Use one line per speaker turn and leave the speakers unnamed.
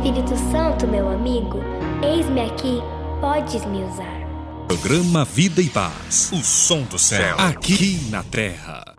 Espírito Santo, meu amigo, eis-me aqui, podes me usar.
Programa Vida e Paz, o som do céu, aqui na terra.